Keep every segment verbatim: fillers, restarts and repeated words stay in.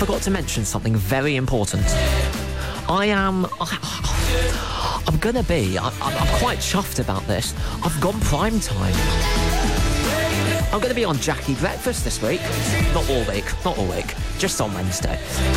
forgot to mention something very important. I am... I'm going to be... I'm, I'm quite chuffed about this. I've gone prime time. I'm going to be on Jackie Breakfast this week. Not all week, not all week. Just on Wednesday.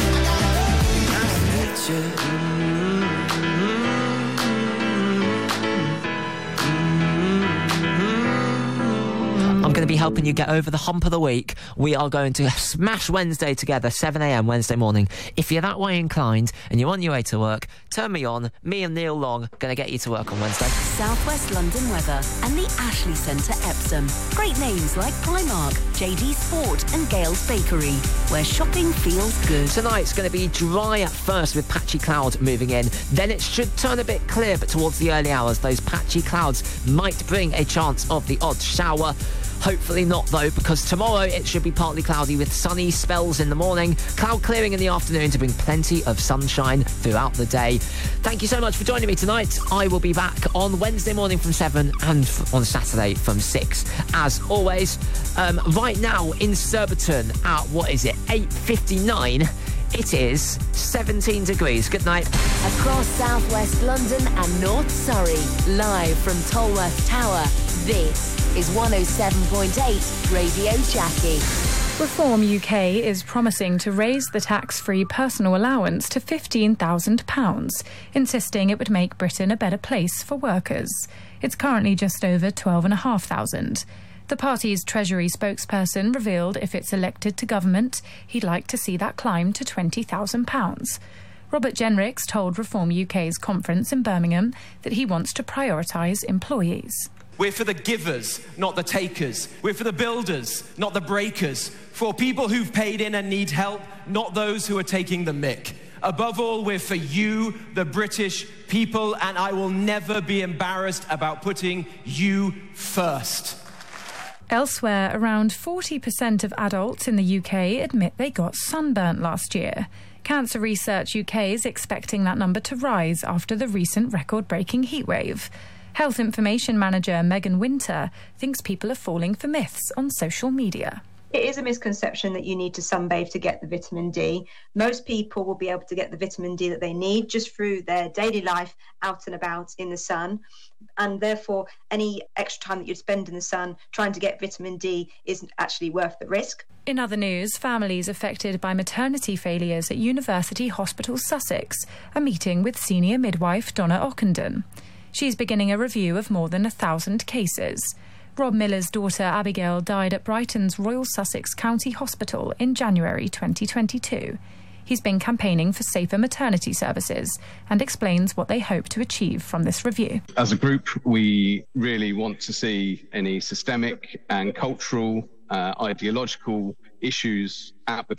I'm going to be helping you get over the hump of the week. We are going to smash Wednesday together, seven a m Wednesday morning. If you're that way inclined and you're on your way to work, turn me on. Me and Neil Long going to get you to work on Wednesday. South West London weather and the Ashley Centre Epsom. Great names like Primark, J D Sport and Gale's Bakery, where shopping feels good. Tonight's going to be dry at first with patchy cloud moving in. Then it should turn a bit clear, but towards the early hours, those patchy clouds might bring a chance of the odd shower. Hopefully not, though, because tomorrow it should be partly cloudy with sunny spells in the morning, cloud clearing in the afternoon to bring plenty of sunshine throughout the day. Thank you so much for joining me tonight. I will be back on Wednesday morning from seven and on Saturday from six. As always, um, right now in Surbiton at, what is it, eight fifty-nine, it is seventeen degrees. Good night. Across South West London and North Surrey, live from Tolworth Tower, this is one oh seven point eight Radio Jackie. Reform U K is promising to raise the tax-free personal allowance to fifteen thousand pounds, insisting it would make Britain a better place for workers. It's currently just over twelve thousand five hundred. The party's Treasury spokesperson revealed if it's elected to government, he'd like to see that climb to twenty thousand pounds. Robert Jenricks told Reform U K's conference in Birmingham that he wants to prioritise employees. We're for the givers, not the takers. We're for the builders, not the breakers. For people who've paid in and need help, not those who are taking the mick. Above all, we're for you, the British people, and I will never be embarrassed about putting you first. Elsewhere, around forty percent of adults in the U K admit they got sunburnt last year. Cancer Research U K is expecting that number to rise after the recent record-breaking heatwave. Health Information Manager Megan Winter thinks people are falling for myths on social media. It is a misconception that you need to sunbathe to get the vitamin D. Most people will be able to get the vitamin D that they need just through their daily life out and about in the sun. And therefore, any extra time that you'd spend in the sun trying to get vitamin D isn't actually worth the risk. In other news, families affected by maternity failures at University Hospital Sussex are meeting with senior midwife Donna Ockenden. She's beginning a review of more than a thousand cases. Rob Miller's daughter Abigail died at Brighton's Royal Sussex County Hospital in January twenty twenty-two. He's been campaigning for safer maternity services and explains what they hope to achieve from this review. As a group, we really want to see any systemic and cultural, uh, ideological issues at the